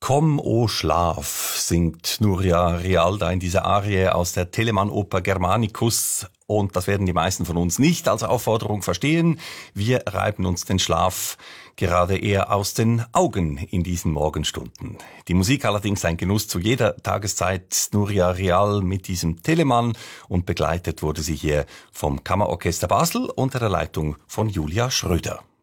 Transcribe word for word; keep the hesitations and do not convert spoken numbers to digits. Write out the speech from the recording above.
Komm, o Schlaf, singt Nuria Rialda in dieser Arie aus der Telemann-Oper Germanicus. Und das werden die meisten von uns nicht als Aufforderung verstehen. Wir reiben uns den Schlaf gerade eher aus den Augen in diesen Morgenstunden. Die Musik allerdings ein Genuss zu jeder Tageszeit. Nuria Rial mit diesem Telemann, und begleitet wurde sie hier vom Kammerorchester Basel unter der Leitung von Julia Schröder.